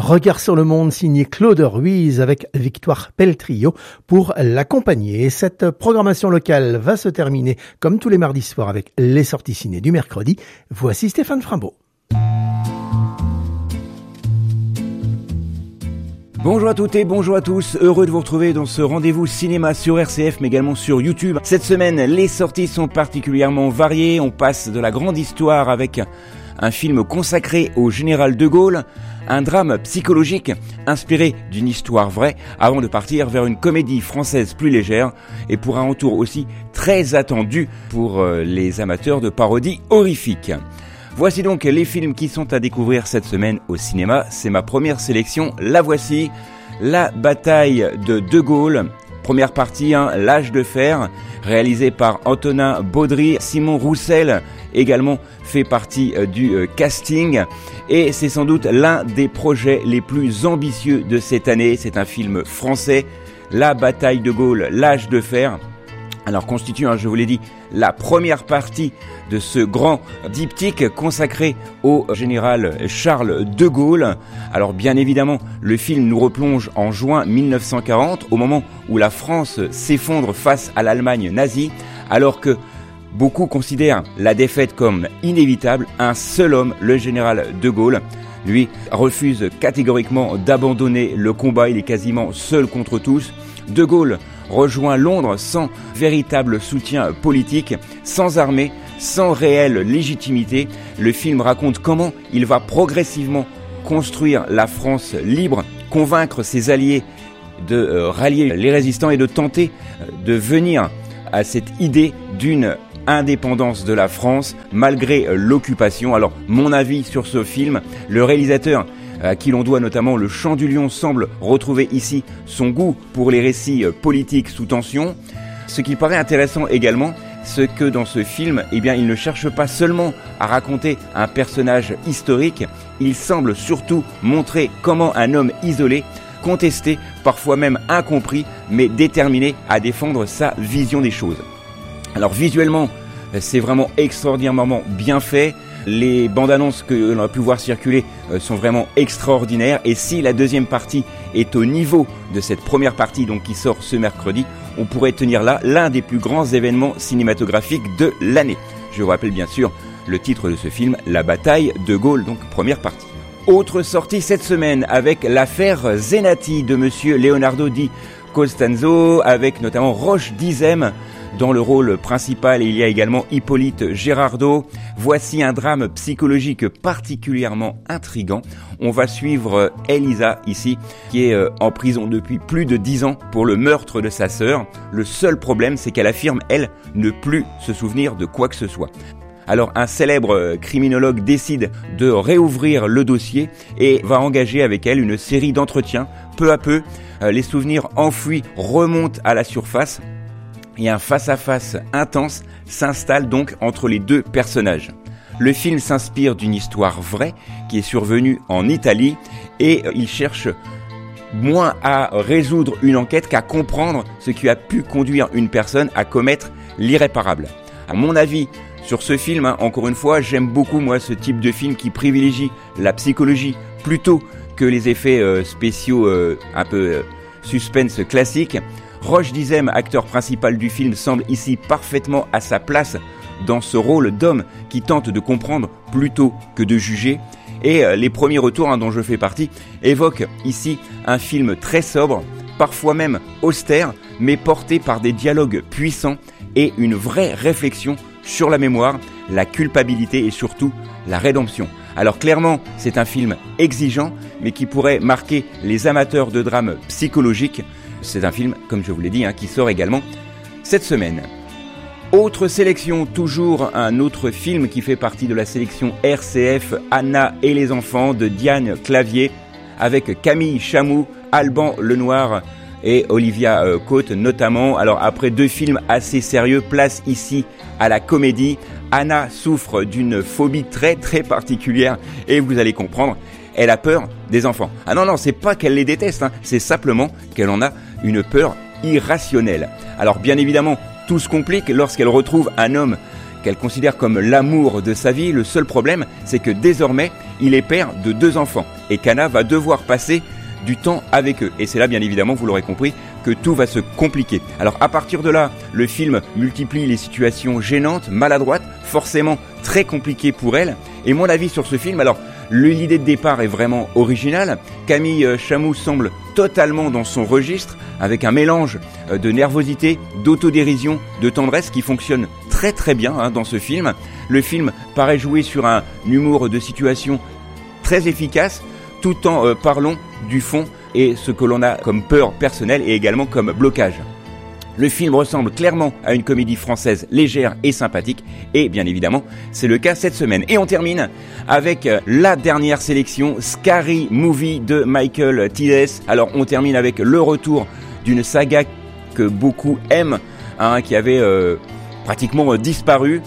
Regard sur le monde signé Claude Ruiz avec Victoire Peltrio pour l'accompagner. Et cette programmation locale va se terminer comme tous les mardis soirs avec les sorties ciné du mercredi. Voici Stéphane Frimbault. Bonjour à toutes et bonjour à tous, heureux de vous retrouver dans ce rendez-vous cinéma sur RCF mais également sur YouTube. Cette semaine, les sorties sont particulièrement variées, on passe de la grande histoire avec un film consacré au général de Gaulle, un drame psychologique inspiré d'une histoire vraie avant de partir vers une comédie française plus légère et pour un retour aussi très attendu pour les amateurs de parodies horrifiques. Voici donc les films qui sont à découvrir cette semaine au cinéma. C'est ma première sélection, la voici. La bataille de Gaulle, première partie, L'âge de fer, réalisé par Antonin Baudry. Simon Roussel également fait partie du casting. Et c'est sans doute l'un des projets les plus ambitieux de cette année. C'est un film français, La bataille de Gaulle, L'âge de fer. Alors constitue, je vous l'ai dit, la première partie de ce grand diptyque consacré au général Charles de Gaulle. Alors bien évidemment, le film nous replonge en juin 1940, au moment où la France s'effondre face à l'Allemagne nazie, alors que beaucoup considèrent la défaite comme inévitable. Un seul homme, le général de Gaulle, lui, refuse catégoriquement d'abandonner le combat. Il est quasiment seul contre tous. De Gaulle rejoint Londres sans véritable soutien politique, sans armée, sans réelle légitimité. Le film raconte comment il va progressivement construire la France libre, convaincre ses alliés de rallier les résistants et de tenter de venir à cette idée d'une indépendance de la France malgré l'occupation. Alors mon avis sur ce film, le réalisateur à qui l'on doit notamment Le Chant du Lion semble retrouver ici son goût pour les récits politiques sous tension. Ce qui paraît intéressant également, c'est que dans ce film, il ne cherche pas seulement à raconter un personnage historique, il semble surtout montrer comment un homme isolé, contesté, parfois même incompris, mais déterminé à défendre sa vision des choses. Alors visuellement, c'est vraiment extraordinairement bien fait. Les bandes annonces que l'on a pu voir circuler sont vraiment extraordinaires. Et si la deuxième partie est au niveau de cette première partie donc qui sort ce mercredi, on pourrait tenir là l'un des plus grands événements cinématographiques de l'année. Je vous rappelle bien sûr le titre de ce film, La bataille de Gaulle, donc première partie. Autre sortie cette semaine avec l'affaire Zenati de monsieur Leonardo Di Costanzo, avec notamment Roche Dizem dans le rôle principal, et il y a également Hippolyte Gérardot. Voici un drame psychologique particulièrement intriguant. On va suivre Elisa ici, qui est en prison depuis plus de 10 ans pour le meurtre de sa sœur. Le seul problème, c'est qu'elle affirme, elle, ne plus se souvenir de quoi que ce soit. Alors un célèbre criminologue décide de réouvrir le dossier et va engager avec elle une série d'entretiens. Peu à peu, les souvenirs enfouis remontent à la surface. Et un face-à-face intense s'installe donc entre les deux personnages. Le film s'inspire d'une histoire vraie qui est survenue en Italie et il cherche moins à résoudre une enquête qu'à comprendre ce qui a pu conduire une personne à commettre l'irréparable. À mon avis, sur ce film, encore une fois, j'aime beaucoup moi ce type de film qui privilégie la psychologie plutôt que les effets spéciaux un peu suspense classiques. Roche Dizem, acteur principal du film, semble ici parfaitement à sa place dans ce rôle d'homme qui tente de comprendre plutôt que de juger. Et les premiers retours dont je fais partie évoquent ici un film très sobre, parfois même austère, mais porté par des dialogues puissants et une vraie réflexion sur la mémoire, la culpabilité et surtout la rédemption. Alors clairement, c'est un film exigeant, mais qui pourrait marquer les amateurs de drame psychologique. C'est un film, comme je vous l'ai dit, qui sort également cette semaine. Autre sélection, toujours un autre film qui fait partie de la sélection RCF, Anna et les enfants de Diane Clavier, avec Camille Chamou, Alban Lenoir et Olivia Cote notamment. Alors après 2 films assez sérieux, place ici à la comédie. Anna souffre d'une phobie très très particulière et vous allez comprendre, elle a peur des enfants. Ah non, c'est pas qu'elle les déteste, c'est simplement qu'elle en a une peur irrationnelle. Alors bien évidemment, tout se complique lorsqu'elle retrouve un homme qu'elle considère comme l'amour de sa vie. Le seul problème, c'est que désormais, il est père de 2 enfants. et qu'Anna va devoir passer du temps avec eux. Et c'est là, bien évidemment, vous l'aurez compris, que tout va se compliquer. Alors à partir de là, le film multiplie les situations gênantes, maladroites, forcément très compliquées pour elle. Et mon avis sur ce film, alors l'idée de départ est vraiment originale. Camille Chamou semble totalement dans son registre, avec un mélange de nervosité, d'autodérision, de tendresse qui fonctionne très très bien dans ce film. Le film paraît jouer sur un humour de situation très efficace, tout en parlant du fond et ce que l'on a comme peur personnelle et également comme blocage. Le film ressemble clairement à une comédie française légère et sympathique, et bien évidemment, c'est le cas cette semaine. Et on termine avec la dernière sélection, Scary Movie de Michael Tides. Alors on termine avec le retour d'une saga que beaucoup aiment, qui avait pratiquement disparu.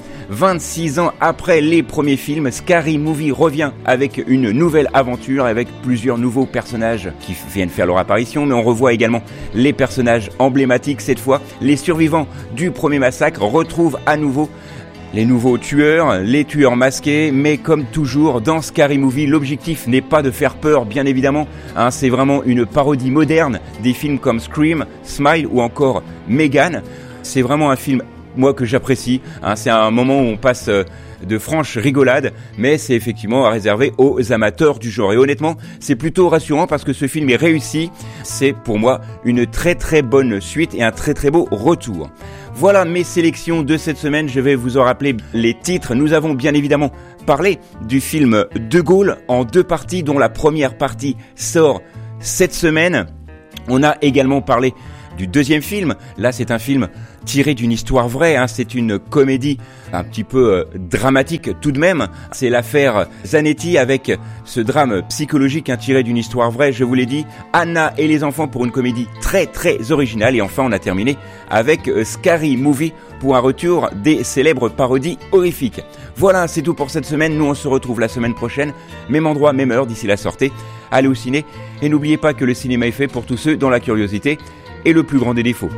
26 ans après les premiers films, Scary Movie revient avec une nouvelle aventure, avec plusieurs nouveaux personnages qui viennent faire leur apparition, mais on revoit également les personnages emblématiques cette fois. Les survivants du premier massacre retrouvent à nouveau les nouveaux tueurs, les tueurs masqués, mais comme toujours dans Scary Movie, l'objectif n'est pas de faire peur, bien évidemment, c'est vraiment une parodie moderne des films comme Scream, Smile ou encore Megan. C'est vraiment un film moi que j'apprécie, c'est un moment où on passe de franches rigolades, mais c'est effectivement réservé aux amateurs du genre. Et honnêtement, c'est plutôt rassurant parce que ce film est réussi. C'est pour moi une très très bonne suite et un très très beau retour. Voilà mes sélections de cette semaine. Je vais vous en rappeler les titres. Nous avons bien évidemment parlé du film De Gaulle en 2 parties, dont la première partie sort cette semaine. On a également parlé du deuxième film. Là, c'est un film tiré d'une histoire vraie, c'est une comédie un petit peu dramatique tout de même. C'est l'affaire Zanetti avec ce drame psychologique tiré d'une histoire vraie, je vous l'ai dit. Anna et les enfants pour une comédie très très originale. Et enfin, on a terminé avec Scary Movie pour un retour des célèbres parodies horrifiques. Voilà, c'est tout pour cette semaine. Nous, on se retrouve la semaine prochaine. Même endroit, même heure d'ici la sortie. Allez au ciné. Et n'oubliez pas que le cinéma est fait pour tous ceux dont la curiosité est le plus grand des défauts.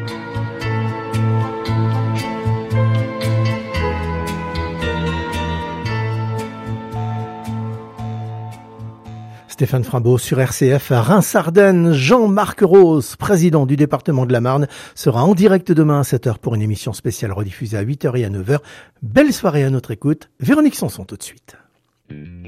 Stéphane Frimbault sur RCF à Reims-Ardennes. Jean-Marc Rose, président du département de la Marne, sera en direct demain à 7h pour une émission spéciale rediffusée à 8h et à 9h. Belle soirée à notre écoute. Véronique Sanson tout de suite.